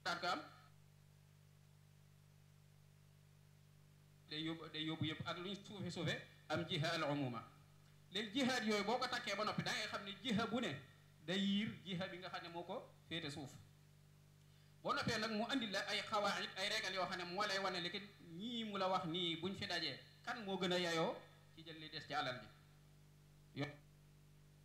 daat ko am day yóbbu yëpp ak lu ñu suufe am jiha al umuma léegi jihaad yooyu boo ko takkee ba noppi da ngay xam ne jiha bu ne day yiir jiha bi nga xam ne moo ko féete suuf boo noppee nag mu andil la ay xawaayit ay régal yoo xam ne moo lay wane léegi ñii mu la wax nii buñ fi dajee kan moo gën a yayoo ci jël li des ci alal ji